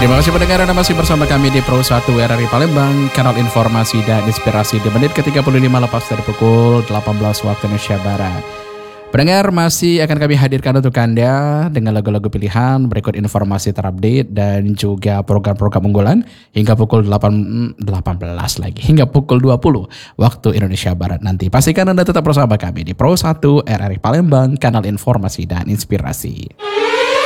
Terima kasih pendengar Anda masih bersama kami di Pro 1 RRI Palembang, kanal informasi dan inspirasi di menit ke-35 lepas dari pukul 18 waktu Indonesia Barat. Pendengar, masih akan kami hadirkan untuk Anda dengan lagu-lagu pilihan, berikut informasi terupdate dan juga program-program unggulan hingga pukul 18 lagi, hingga pukul 20 waktu Indonesia Barat nanti. Pastikan Anda tetap bersama kami di Pro 1 RRI Palembang, kanal informasi dan inspirasi.